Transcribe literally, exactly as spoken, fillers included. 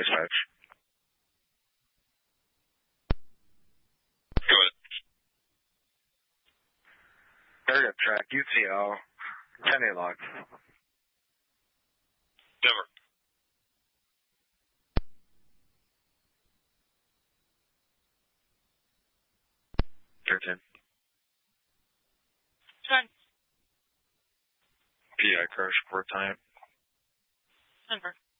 dispatch. Go ahead. Area track, U T L, ten eight log. Denver. thirteen. ten. P I crash report time. Denver.